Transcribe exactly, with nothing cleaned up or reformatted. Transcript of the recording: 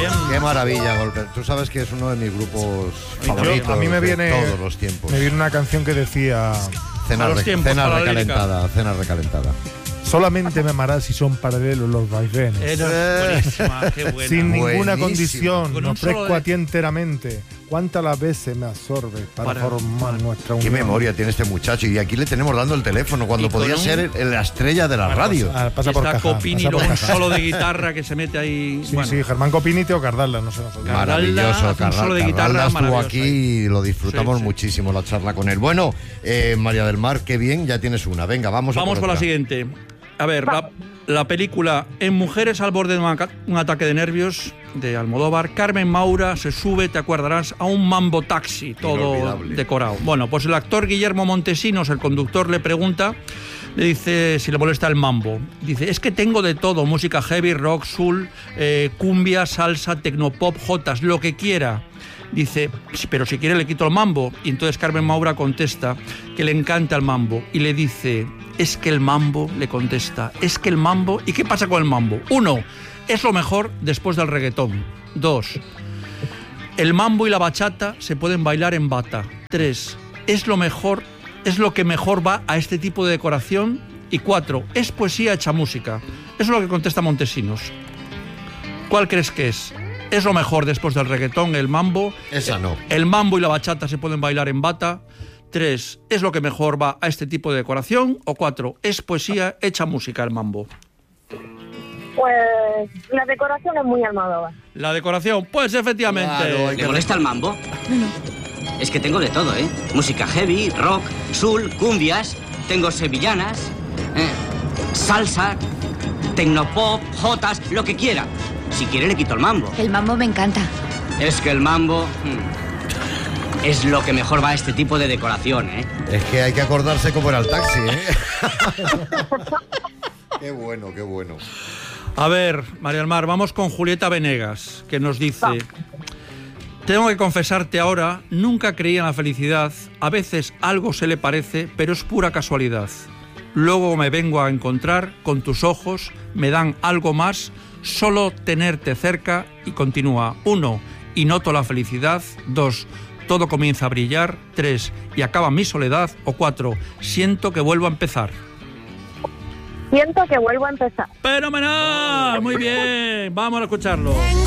bien. Qué maravilla, Golper. Tú sabes que es uno de mis grupos favoritos. A mí me viene, de todos los tiempos. me viene una canción que decía... Cena, re, tiempos, cena para recalentada, cena recalentada. Solamente me amarás si son paralelos los vaivenes. Era buenísima, qué buena. Sin ninguna Buenísima. condición, Con me un solo ofrezco de- a ti enteramente. ¿Cuántas las veces me absorbe para, Para- formar nuestra unión? Qué memoria tiene este muchacho. Y aquí le tenemos dando el teléfono cuando Y con podía un- ser el- la estrella de la radio. Ah, pasa por Está caja, Copini, pasa por luego un caja. solo de guitarra que se mete ahí. Sí, bueno, sí, Germán Copini y Teo Cardalda, no sé nosotros. Gar- Maravilloso, hace un solo de Carral- guitarra Carralda estuvo maravilloso aquí ahí. y lo disfrutamos Sí, sí. muchísimo la charla con él. Bueno, eh, María del Mar, qué bien, ya tienes una. Venga, vamos a Vamos por con la otra. siguiente. A ver, la, la película En mujeres al borde de un, aca- un ataque de nervios de Almodóvar. Carmen Maura se sube, te acordarás, a un mambo taxi, todo Inolvidable. decorado. Bueno, pues el actor Guillermo Montesinos, el conductor, le pregunta, le dice si le molesta el mambo. Dice, es que tengo de todo, música heavy, rock, soul, eh, cumbia, salsa, tecnopop, jotas, lo que quiera. Dice, "Sí, pero si quiere le quito el mambo". Y entonces Carmen Maura contesta que le encanta el mambo. Y le dice, es que el mambo, le contesta, es que el mambo... ¿Y qué pasa con el mambo? Uno, es lo mejor después del reggaetón. Dos, el mambo y la bachata se pueden bailar en bata. Tres, es lo mejor, es lo que mejor va a este tipo de decoración. Y cuatro, es poesía hecha música. Eso es lo que contesta Montesinos. ¿Cuál crees que es? ¿Es lo mejor después del reggaetón, el mambo? Esa no. El mambo y la bachata se pueden bailar en bata. Tres, ¿es lo que mejor va a este tipo de decoración? O cuatro, ¿es poesía hecha música el mambo? Pues la decoración es muy Almodóvar. La decoración, pues efectivamente. Claro, hay ¿Le que- molesta el mambo? No, no. Es que tengo de todo, ¿eh? Música heavy, rock, soul, cumbias, tengo sevillanas, eh, salsa, tecnopop, jotas, lo que quiera. Si quiere le quito el mambo. El mambo me encanta. Es que el mambo mm, es lo que mejor va a este tipo de decoración, ¿eh? Es que hay que acordarse cómo era el taxi, ¿eh? Qué bueno, qué bueno. A ver, María del Mar, vamos con Julieta Venegas, que nos dice... Tengo que confesarte ahora, nunca creí en la felicidad, a veces algo se le parece, pero es pura casualidad. Luego me vengo a encontrar con tus ojos, me dan algo más, solo tenerte cerca y continúa. Uno, y noto la felicidad. Dos, todo comienza a brillar. Tres, y acaba mi soledad. O cuatro, siento que vuelvo a empezar. Siento que vuelvo a empezar. ¡Fenomenal! Muy bien, vamos a escucharlo. Tengo